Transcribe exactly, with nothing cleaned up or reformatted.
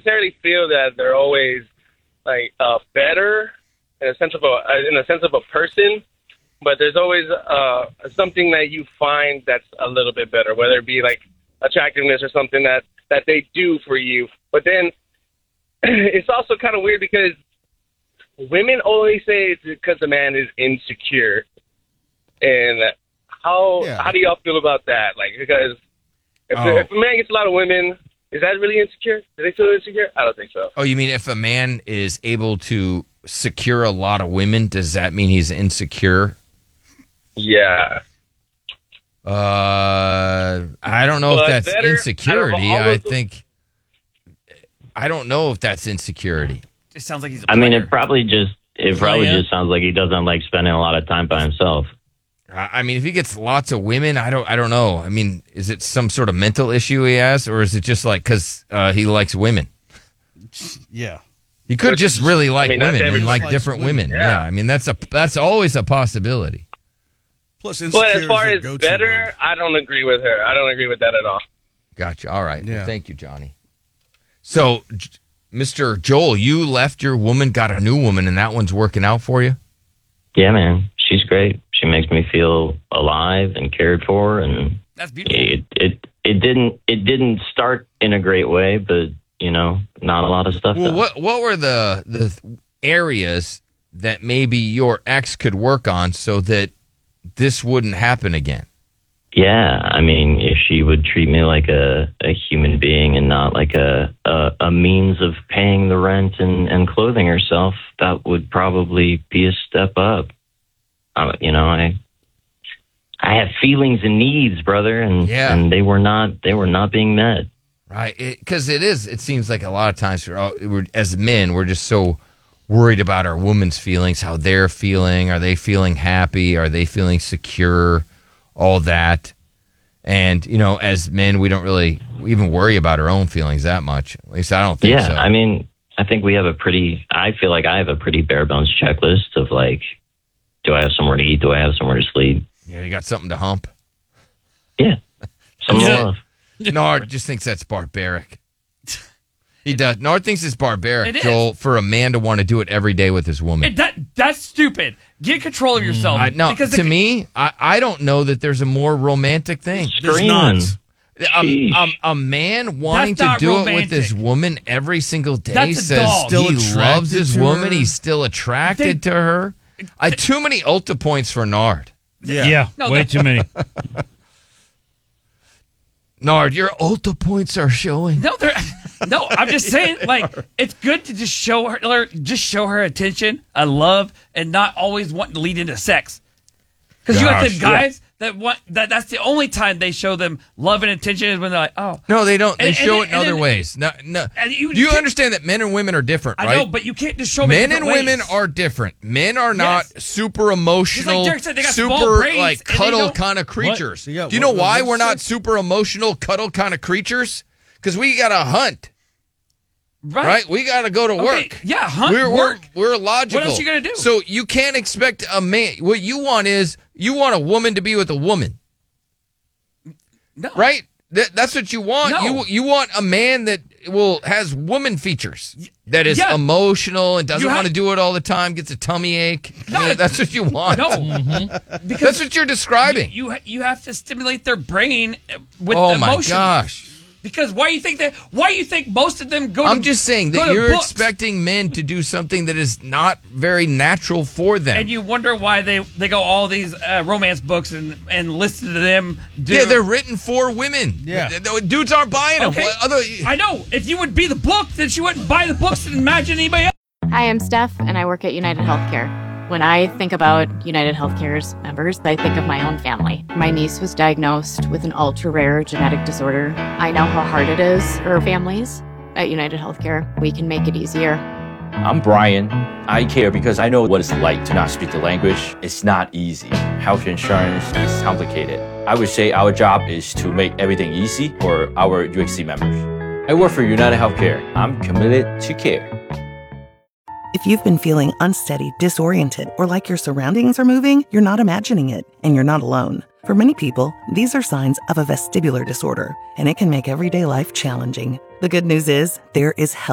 necessarily feel that they're always like uh, better in a sense of a in a sense of a person, but there's always uh, something that you find that's a little bit better, whether it be like attractiveness or something that, that they do for you. But then it's also kind of weird because women always say it's because the man is insecure. And how Yeah. how do y'all feel about that? Like, because if, Oh. if a man gets a lot of women, is that really insecure? Do they feel insecure? I don't think so. Oh, you mean if a man is able to secure a lot of women, does that mean he's insecure? Yeah. Uh, I don't know But if that's better- insecurity. out of all I of the- think I don't know if that's insecurity. It sounds like he's a I mean, player. it probably just it probably Player. just sounds like he doesn't like spending a lot of time by himself. I I mean, if he gets lots of women, I don't, I don't know. I mean, is it some sort of mental issue he has, or is it just like because uh, he likes women? Yeah. He could just really like mean, not women and everybody like likes different women, women. yeah. Yeah. I mean, that's a that's always a possibility. Plus, But insecure as far is a as go-to better, word. I don't agree with her. I don't agree with that at all. Gotcha. All right. Yeah. Well, thank you, Johnny. So, J- Mister Joel, you left your woman, got a new woman, and that one's working out for you? Yeah, man, she's great. She makes me feel alive and cared for, and That's beautiful. it it it didn't it didn't start in a great way, but you know, not a lot of stuff. Well, does. what what were the the areas that maybe your ex could work on so that this wouldn't happen again? Yeah, I mean, if she would treat me like a, a human being and not like a, a a means of paying the rent and, and clothing herself, that would probably be a step up. Uh, you know, I I have feelings and needs, brother, and Yeah. and they were not they were not being met. Right, because it, it is. It seems like a lot of times, for, we're, as men, we're just so worried about our woman's feelings, how they're feeling. Are they feeling happy? Are they feeling secure? All that, and you know, as men, we don't really even worry about our own feelings that much. At least I don't think Yeah, so. I mean, I think we have a pretty. I feel like I have a pretty bare bones checklist of like, do I have somewhere to eat? Do I have somewhere to sleep? yeah, you got something to hump. Yeah, some Yeah. love. Nard just thinks that's barbaric. He does. Nard thinks it's barbaric, It is. Joel, for a man to want to do it every day with his woman. It- that that's stupid. Get control of yourself. I, no, because to the- me, I, I don't know that there's a more romantic thing. There's Screaming. not. A, Sheesh. a, a man wanting That's to not do it with romantic. his woman every single day That's a says dog. Still he attracted loves his to woman. her? He's still attracted They- to her. I too many ulta points for Nard. Yeah. Yeah, No, way that- too many. Nard, your ulta points are showing. No, they're no. I'm just saying, like, it's good to just show her, her- just show her attention, and love, and not always want to lead into sex. Because you got Gosh, the guys that want that. That's the only time they show them love and attention is when they're like, oh, No, they don't. They And- show and- it in and other then- ways. No, no. and you- Do you can't- understand that men and women are different, I right? know, but you can't just show them Men in and different women ways. are different. Men are not Yes. super emotional, Derek said, they got small super brains like and they cuddle don't- kind of creatures. Yeah, Do you know what- why what'd we're you not say? super emotional, cuddle kind of creatures? Because we got to hunt, right? right? We got to go to Okay, work. yeah, hunt, we're, work. We're, we're logical. What else you gonna do? So you can't expect a man. What you want is you want a woman to be with a woman, No. right? That, that's what you want. No. You you want a man that will has woman features, that is Yeah. emotional and doesn't You have- want to do it all the time, gets a tummy ache. No. I mean, that's what you want. No, That's because what you're describing. you you you have to stimulate their brain with oh my emotion. gosh. Because why you think that? Why you think most of them go? I'm to, just saying go that to you're books, expecting men to do something that is not very natural for them. and you wonder why they they go all these uh, romance books and and listen to them. Do, yeah, they're written for women. Yeah. The- the dudes aren't buying them. okay. What other, I know. If you would be the book, then she wouldn't buy the books and imagine anybody else. Hi, I'm Steph, and I work at United Healthcare. When I think about United Healthcare's members, I think of my own family. My niece was diagnosed with an ultra-rare genetic disorder. I know how hard it is for families. At United Healthcare, we can make it easier. I'm Brian. I care because I know what it's like to not speak the language. It's not easy. Health insurance is complicated. I would say our job is to make everything easy for our U H C members. I work for United Healthcare. I'm committed to care. If you've been feeling unsteady, disoriented, or like your surroundings are moving, you're not imagining it, and you're not alone. For many people, these are signs of a vestibular disorder, and it can make everyday life challenging. The good news is there is help.